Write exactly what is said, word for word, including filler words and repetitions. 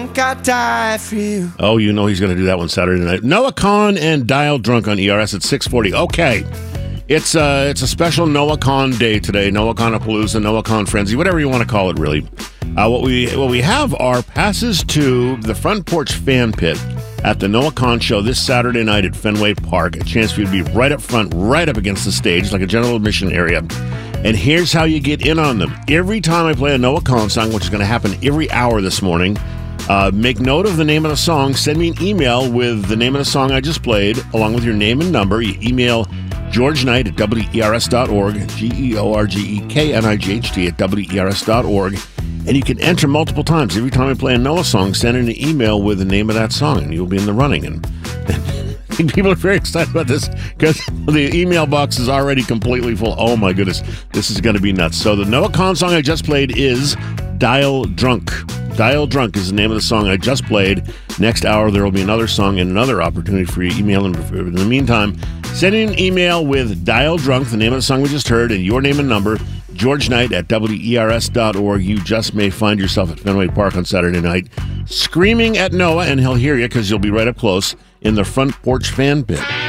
I'd die for you. Oh, you know he's going to do that one Saturday night. Noah Kahan and Dial Drunk on E R S at six forty. Okay. It's, uh, it's a special Noah Kahan day today. Noah Kahan-a-Palooza, Noah Kahan Frenzy, whatever you want to call it, really. Uh, what we what we have are passes to the Front Porch Fan Pit at the Noah Kahan Show this Saturday night at Fenway Park. A chance for you to be right up front, right up against the stage, like a general admission area. And here's how you get in on them. Every time I play a Noah Kahan song, which is going to happen every hour this morning, uh, make note of the name of the song. Send me an email with the name of the song I just played, along with your name and number. You email George Knight at W E R S dot org, G E O R G E K N I G H T at W E R S dot org. And you can enter multiple times. Every time I play a Noah song, send in an email with the name of that song, and you'll be in the running. And I think people are very excited about this because the email box is already completely full. Oh, my goodness. This is going to be nuts. So the Noah Kahan song I just played is Dial Drunk. Dial Drunk is the name of the song I just played. Next hour, there will be another song and another opportunity for you to email. In the meantime, send in an email with Dial Drunk, the name of the song we just heard, and your name and number. George Knight at W E R S dot org. You just may find yourself at Fenway Park on Saturday night screaming at Noah, and he'll hear you because you'll be right up close in the Front Porch Fan Pit.